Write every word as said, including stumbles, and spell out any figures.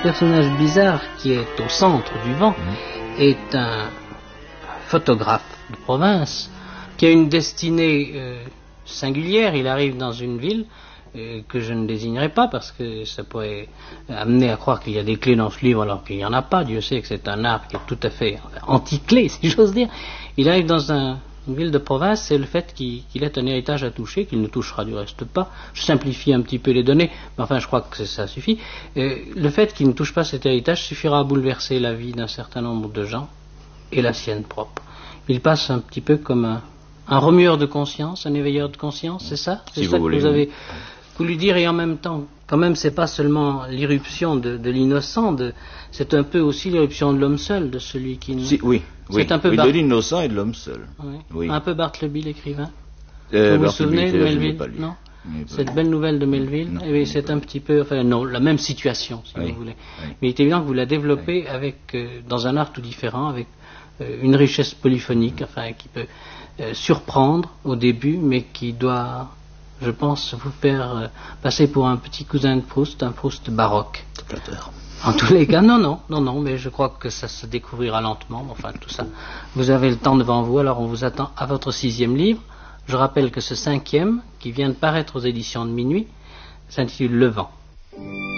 personnage bizarre qui est au centre du vent mmh. est un photographe de province qui a une destinée euh, singulière. Il arrive dans une ville euh, que je ne désignerai pas parce que ça pourrait amener à croire qu'il y a des clés dans ce livre alors qu'il n'y en a pas. Dieu sait que c'est un arbre qui est tout à fait anti-clé, si j'ose dire. Il arrive dans un Une ville de province, c'est le fait qu'il, qu'il ait un héritage à toucher, qu'il ne touchera du reste pas. Je simplifie un petit peu les données, mais enfin je crois que ça suffit. Euh, le fait qu'il ne touche pas cet héritage suffira à bouleverser la vie d'un certain nombre de gens, et la sienne propre. Il passe un petit peu comme un, un remueur de conscience, un éveilleur de conscience, c'est ça? C'est si ça vous que voulez. vous avez voulu dire, et en même temps, quand même, c'est pas seulement l'irruption de, de l'innocent, de, c'est un peu aussi l'irruption de l'homme seul, de celui qui nous... Si, oui, oui, c'est un peu oui Bar... de l'innocent et de l'homme seul. Oui. Oui. Un peu Bartleby, l'écrivain. Euh, vous vous souvenez de Melville? pas lu. Non. Pas Cette lu. belle nouvelle de Melville, Non, eh bien, c'est un petit peu, enfin non, la même situation, si oui. vous voulez. Oui. Mais il est évident que vous la développez oui. avec, euh, dans un art tout différent, avec euh, une richesse polyphonique, enfin, qui peut euh, surprendre au début, mais qui doit, je pense, vous faire euh, passer pour un petit cousin de Proust, un Proust baroque. En tous les cas, non, non, non, non, mais je crois que ça se découvrira lentement, enfin, tout ça. Vous avez le temps devant vous, alors on vous attend à votre sixième livre. Je rappelle que ce cinquième, qui vient de paraître aux éditions de Minuit, s'intitule Le Vent.